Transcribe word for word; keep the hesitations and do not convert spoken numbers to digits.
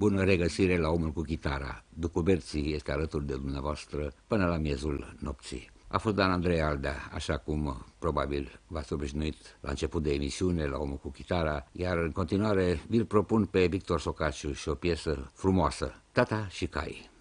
Bună regăsire la Omul cu chitara. După Berții este alături de dumneavoastră până la miezul nopții. A fost Dan Andrei Aldea, așa cum probabil v-ați obișnuit la început de emisiune la Omul cu chitara, iar în continuare vi-l propun pe Victor Socaciu și o piesă frumoasă, Tata și Cai.